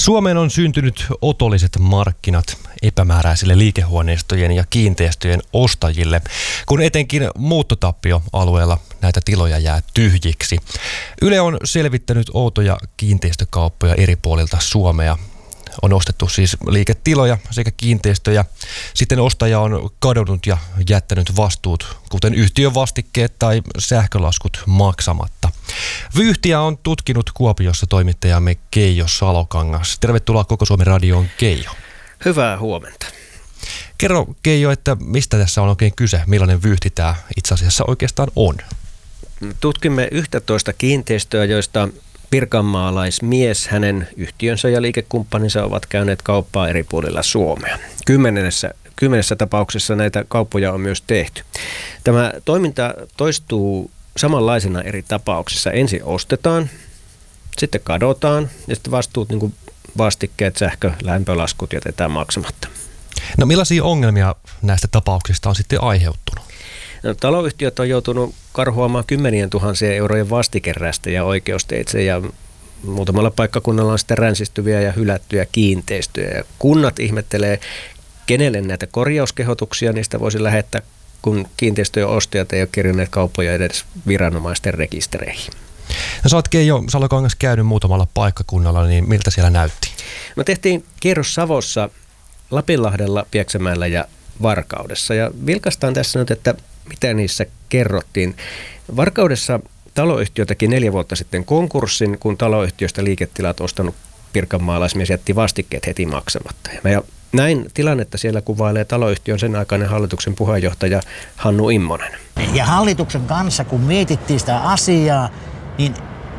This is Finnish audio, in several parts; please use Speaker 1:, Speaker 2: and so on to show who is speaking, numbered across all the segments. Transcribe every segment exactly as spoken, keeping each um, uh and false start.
Speaker 1: Suomeen on syntynyt otolliset markkinat epämääräisille liikehuoneistojen ja kiinteistöjen ostajille, kun etenkin muuttotappioalueella näitä tiloja jää tyhjiksi. Yle on selvittänyt outoja kiinteistökauppoja eri puolilta Suomea. On ostettu siis liiketiloja sekä kiinteistöjä. Sitten ostaja on kadonnut ja jättänyt vastuut, kuten yhtiön vastikkeet tai sähkölaskut maksamatta. Vyyhtiä on tutkinut Kuopiossa toimittajamme Keijo Salokangas. Tervetuloa Koko Suomen radioon, Keijo.
Speaker 2: Hyvää huomenta.
Speaker 1: Kerro, Keijo, että mistä tässä on oikein kyse? Millainen vyyhti tämä itse asiassa oikeastaan on?
Speaker 2: Tutkimme yksitoista kiinteistöä, joista pirkanmaalaismies, hänen yhtiönsä ja liikekumppaninsa ovat käyneet kauppaa eri puolilla Suomea. Kymmenessä, kymmenessä tapauksessa näitä kauppoja on myös tehty. Tämä toiminta toistuu samanlaisena eri tapauksissa. Ensin ostetaan, sitten kadotaan ja sitten vastuut, niin kuin vastikkeet, sähkö, lämpölaskut jätetään maksamatta.
Speaker 1: No millaisia ongelmia näistä tapauksista on sitten aiheuttunut?
Speaker 2: No, taloyhtiöt on joutunut karhuamaan kymmenien tuhansien eurojen vastikerästä oikeusteitse ja muutamalla paikkakunnalla on sitten ränsistyviä ja hylättyjä kiinteistöjä. Ja kunnat ihmettelee, kenelle näitä korjauskehotuksia niistä voisi lähettää, kun kiinteistöjen ostajat ei ole kirjanneet kauppoja edes viranomaisten rekistereihin.
Speaker 1: No sä oot, Keijo Salokangas, käynyt muutamalla paikkakunnalla, niin miltä siellä näytti?
Speaker 2: Me tehtiin kierros Savossa, Lapinlahdella, Pieksämäellä ja Varkaudessa. Ja vilkaistaan tässä nyt, että mitä niissä kerrottiin. Varkaudessa taloyhtiö teki neljä vuotta sitten konkurssin, kun taloyhtiöstä liiketilat ostanut pirkanmaalaismies jätti vastikkeet heti maksamatta. Ja näin tilannetta siellä kuvailee taloyhtiön sen aikainen hallituksen puheenjohtaja Hannu Immonen.
Speaker 3: Ja hallituksen kanssa, kun mietittiin sitä asiaa, niin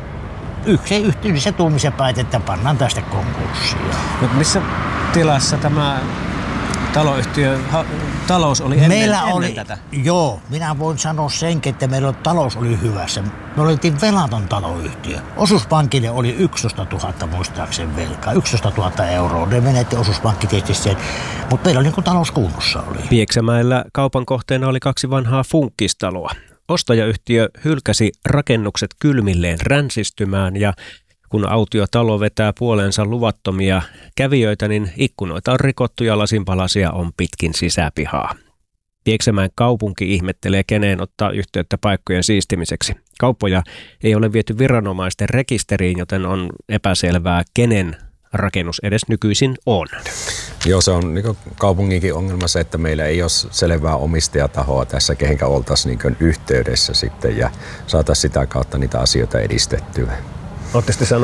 Speaker 3: yksi yhdessä tuumisen päätettiin, että pannaan tästä konkurssia.
Speaker 4: Mutta missä tilassa tämä taloyhtiö, ha, talous oli ennen,
Speaker 3: meillä
Speaker 4: ennen
Speaker 3: oli,
Speaker 4: tätä?
Speaker 3: Joo, minä voin sanoa senkin, että meillä talous oli hyvässä. Me oltiin velaton taloyhtiö. Osuuspankille oli yksitoista tuhatta muistaakseni velkaa. yksitoista tuhatta euroa. Ne menetti osuuspankki tietysti sen. Mutta meillä oli niin kuin talous kunnossa oli.
Speaker 2: Pieksämäellä kaupan kohteena oli kaksi vanhaa funkkistaloa. Ostajayhtiö hylkäsi rakennukset kylmilleen ränsistymään ja kun autiotalo vetää puoleensa luvattomia kävijöitä, niin ikkunoita on rikottu ja lasinpalasia on pitkin sisäpihaa. Pieksämäen kaupunki ihmettelee, keneen ottaa yhteyttä paikkojen siistimiseksi. Kauppoja ei ole viety viranomaisten rekisteriin, joten on epäselvää, kenen rakennus edes nykyisin on.
Speaker 5: Joo, se on niin kaupunginkin ongelma se, että meillä ei ole selvää omistajatahoa tässä, kehenkä oltaisiin niin yhteydessä sitten ja saataisiin sitä kautta niitä asioita edistettyä.
Speaker 2: Oletteko te